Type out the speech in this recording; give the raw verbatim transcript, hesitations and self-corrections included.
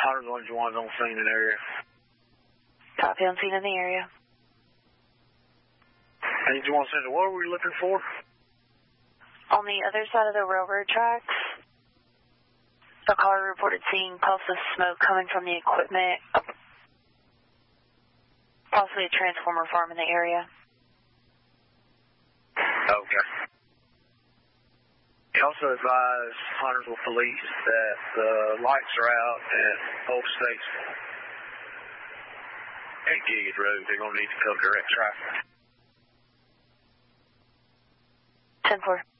Hunter's one one's on scene in the area. Copy, on scene in the area. And you want to send to what were you looking for? On the other side of the railroad tracks, a caller reported seeing puffs of smoke coming from the equipment, possibly a transformer farm in the area. Okay. He also advised Huntersville Police that the lights are out at Old Station and Giggins Road. They're going to need to come direct traffic. ten four.